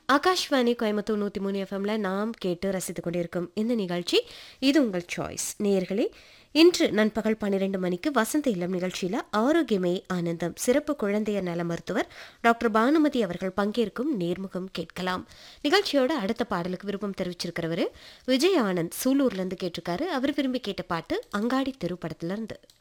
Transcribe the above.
ஆகாஷ்வாணி கோயம்புத்தூர் 103 எஃப்எம்ல நாம் கேட்டு ரசித்துக் கொண்டிருக்கும் இந்த நிகழ்ச்சி இது உங்கள் சாய்ஸ். நேயர்களே, இன்று நண்பகல் 12 மணிக்கு வசந்த இல்லம் நிகழ்ச்சியில ஆரோக்கியமே ஆனந்தம் சிறப்பு குழந்தையர் நல மருத்துவர் டாக்டர் பானுமதி அவர்கள் பங்கேற்கும் நேர்முகம் கேட்கலாம். நிகழ்ச்சியோட அடுத்த பாடலுக்கு விருப்பம் தெரிவிச்சிருக்கிறவரு விஜய் ஆனந்த் சூலூர்ல இருந்து கேட்டிருக்காரு. அவர் விரும்பி கேட்ட பாட்டு அங்காடி தெரு படத்துல இருந்து.